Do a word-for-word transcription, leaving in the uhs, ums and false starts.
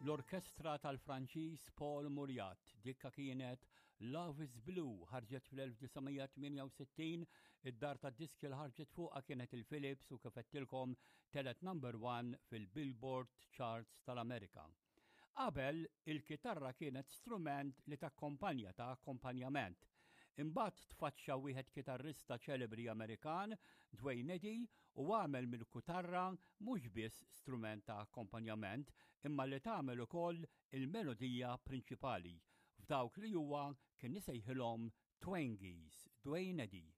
L-orkestra tal-Franċiż Paul Muriat dikka kienet Love is Blue ħarġet fl-1968, id-dar tad-diski li ħarġet fuqha kienet il-Philips u kif qedtilkom telet number one fil-Billboard Charts tal-Amerika. Qabel il-kitarra kienet strument li takkompanja ta' akkompanjament. Imbagħad tfaċċa wieħed kitarrista ċelebri Amerikan, Duane Eddy, u għamel mill-kitarra mhux biss strument ta' akkompanjament, imma li tagħmel ukoll il-melodija prinċipali. F'dawk li huwa kien isejħilhom Twangies, Duane Eddy.